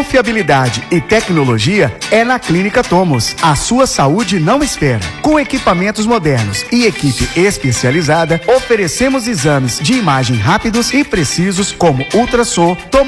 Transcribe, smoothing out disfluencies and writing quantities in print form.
Confiabilidade e tecnologia é na Clínica Tomos. A sua saúde não espera. Com equipamentos modernos e equipe especializada, oferecemos exames de imagem rápidos e precisos como ultrassom,